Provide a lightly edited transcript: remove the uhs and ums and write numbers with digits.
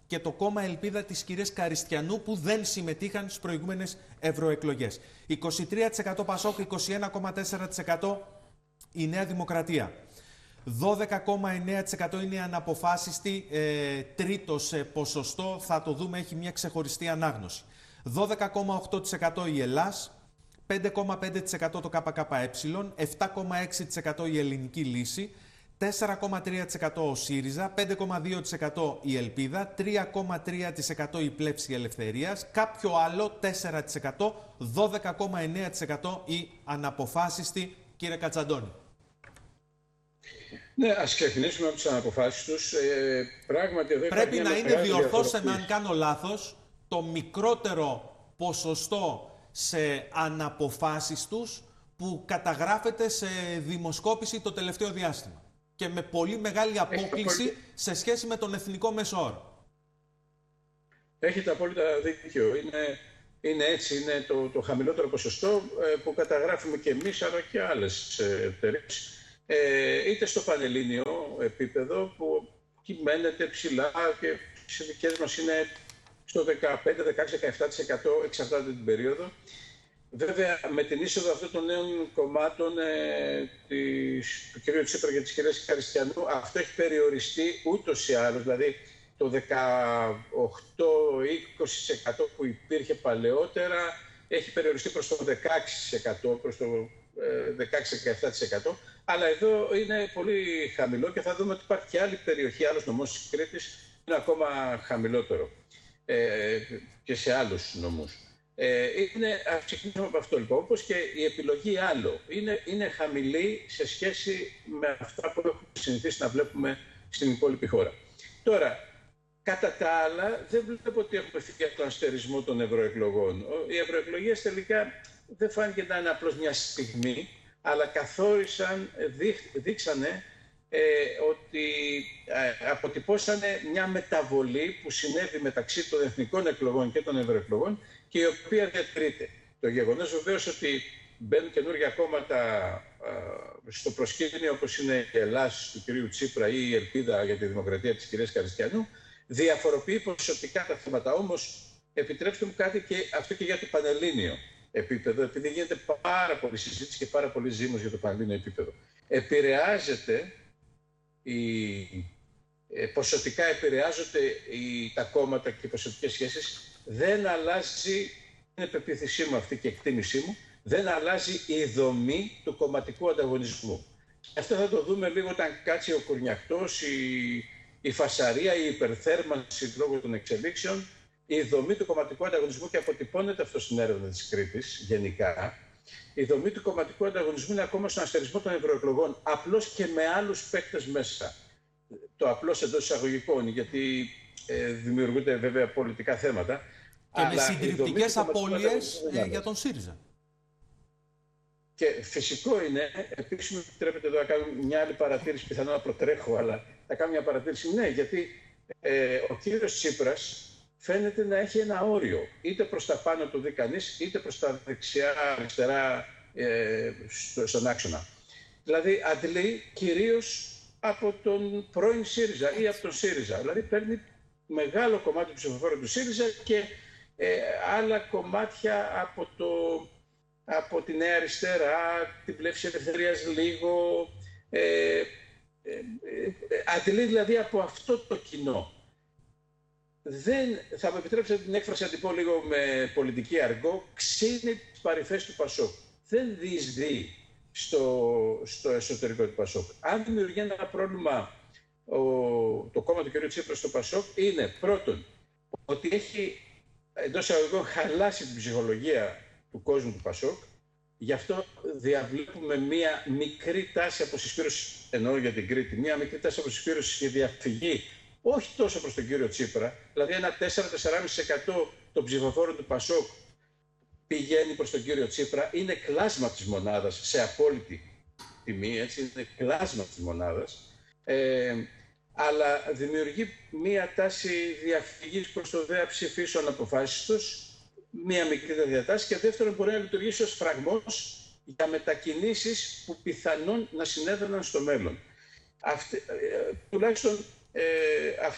και το κόμμα Ελπίδα της κυρίας Καριστιανού, που δεν συμμετείχαν στις προηγούμενες ευρωεκλογές. 23% Πασόκ, 21,4% η Νέα Δημοκρατία. 12,9% είναι αναποφάσιστη, τρίτος ποσοστό, θα το δούμε, έχει μια ξεχωριστή ανάγνωση. 12,8% η Ελλάς, 5,5% το ΚΚΕ, 7,6% η Ελληνική Λύση, 4,3% ο ΣΥΡΙΖΑ, 5,2% η Ελπίδα, 3,3% η Πλεύση Ελευθερίας, κάποιο άλλο 4%, 12,9% η αναποφάσιστη, κύριε Κατσαντώνη. Ναι, ας ξεκινήσουμε από τις αναποφάσεις τους. Πράγματι, εδώ πρέπει να είναι, διορθώστε με αν κάνω λάθος, το μικρότερο ποσοστό σε αναποφάσεις τους που καταγράφεται σε δημοσκόπηση το τελευταίο διάστημα. Και με πολύ μεγάλη απόκλιση σε σχέση με τον εθνικό μέσο όρο. Έχετε απόλυτα δίκιο. Είναι έτσι, είναι το χαμηλότερο ποσοστό που καταγράφουμε και εμείς, αλλά και άλλες εταιρείες. Είτε στο πανελλήνιο επίπεδο που κυμαίνεται ψηλά και οι δικές μας είναι στο 15, 16, 17%, εξαρτάται την περίοδο. Βέβαια, με την είσοδο αυτών των νέων κομμάτων του κ. Τσίπρα και της κυρίας Καριστιανού, αυτό έχει περιοριστεί ούτως ή άλλως. Δηλαδή, το 18-20% που υπήρχε παλαιότερα έχει περιοριστεί προς το 16%, προς το 16-17%. Αλλά εδώ είναι πολύ χαμηλό και θα δούμε ότι υπάρχει και άλλη περιοχή, άλλος νομός της Κρήτης, που είναι ακόμα χαμηλότερο και σε άλλους νομούς. Ας ξεκινήσουμε από αυτό λοιπόν, όπως και η επιλογή άλλο. Είναι χαμηλή σε σχέση με αυτά που έχουμε συνηθίσει να βλέπουμε στην υπόλοιπη χώρα. Τώρα, κατά τα άλλα, δεν βλέπω ότι έχουμε φύγει από τον αστερισμό των ευρωεκλογών. Οι ευρωεκλογές τελικά δεν φάνηκε να είναι απλώς μια στιγμή, αλλά δείξανε ότι αποτυπώσανε μια μεταβολή που συνέβη μεταξύ των εθνικών εκλογών και των ευρωεκλογών και η οποία διατηρείται. Το γεγονός βεβαίως ότι μπαίνουν καινούργια κόμματα στο προσκήνιο, όπως είναι η Ελλάς του κυρίου Τσίπρα ή η Ελπίδα για τη Δημοκρατία της κυρίας Καριστιανού, διαφοροποιεί ποσοτικά τα θέματα. Όμως, επιτρέψτε μου κάτι και αυτό και για το πανελλήνιο επίπεδο, επειδή γίνεται πάρα πολλή συζήτηση και πάρα πολύ ζήμος για το πανελλήνιο επίπεδο. Ποσοτικά επηρεάζονται τα κόμματα και οι ποσοτικές σχέσεις. Δεν αλλάζει, είναι πεποίθησή μου αυτή και εκτίμησή μου, δεν αλλάζει η δομή του κομματικού ανταγωνισμού. Αυτό θα το δούμε λίγο όταν κάτσει ο κουρνιαχτός, η φασαρία, η υπερθέρμανση λόγω των εξελίξεων, η δομή του κομματικού ανταγωνισμού, και αποτυπώνεται αυτό στην έρευνα της Κρήτης γενικά. Η δομή του κομματικού ανταγωνισμού είναι ακόμα στον αστερισμό των ευρωεκλογών, απλώς και με άλλους παίκτες μέσα. Το απλώς εντός εισαγωγικών, γιατί δημιουργούνται βέβαια πολιτικά θέματα. Και με συντριπτικές απώλειες για τον ΣΥΡΙΖΑ. Και φυσικό είναι, επίσης μου επιτρέπετε εδώ να κάνω μια άλλη παρατήρηση, πιθανόν να προτρέχω, αλλά θα κάνω μια παρατήρηση. Ναι, γιατί ο κύριος Τσίπρας φαίνεται να έχει ένα όριο. Είτε προς τα πάνω το δει κανείς, είτε προς τα δεξιά-αριστερά στον άξονα. Δηλαδή αντλεί κυρίως από τον πρώην ΣΥΡΙΖΑ ή από τον ΣΥΡΙΖΑ. Δηλαδή παίρνει μεγάλο κομμάτι του ψηφοφόρου του ΣΥΡΙΖΑ και άλλα κομμάτια από τη Νέα Αριστερά, την Πλεύση Ελευθερίας λίγο. Αντλεί δηλαδή από αυτό το κοινό. Θα μου επιτρέψετε την έκφραση να την πω λίγο με πολιτική αργό, ξύνει τις παρυφές του Πασόκ. Δεν διεισδύει στο εσωτερικό του Πασόκ. Αν δημιουργεί ένα πρόβλημα το κόμμα του κ. Τσίπρα στο Πασόκ, είναι πρώτον ότι έχει εντός εισαγωγικών χαλάσει την ψυχολογία του κόσμου του Πασόκ. Γι' αυτό διαβλέπουμε μία μικρή τάση αποσυσπήρωσης, εννοώ για την Κρήτη, μία μικρή τάση αποσυσπήρωσης και διαφυγή, όχι τόσο προς τον κύριο Τσίπρα, δηλαδή ένα 4-4,5% των ψηφοφόρων του Πασόκ πηγαίνει προς τον κύριο Τσίπρα, είναι κλάσμα της μονάδας σε απόλυτη τιμή, έτσι, είναι κλάσμα της μονάδας, αλλά δημιουργεί μία τάση διαφυγής προς το ΔΕΑ ψηφίσου αναποφάσιστος, μία μικρή διατάση, και δεύτερον μπορεί να λειτουργήσει ως φραγμός για μετακινήσεις που πιθανόν να συνέβαιναν στο μέλλον. Τουλάχιστον